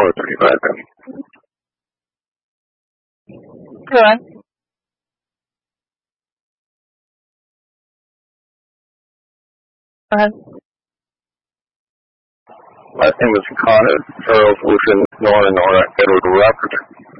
35 then. Go on. My name is Connor Charles Wilson, North Edward Roberts.